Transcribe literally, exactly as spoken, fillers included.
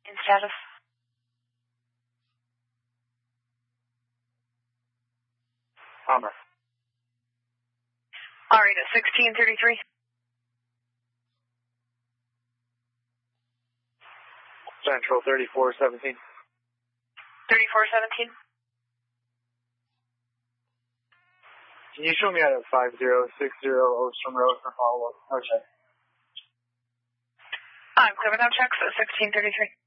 Status. Palmer. Alright, sixteen thirty-three. Central thirty-four seventeen. thirty-four seventeen. Can you show me out of five zero six zero Ostrom Road for follow-up? Okay. I'm clear without checks at sixteen thirty-three.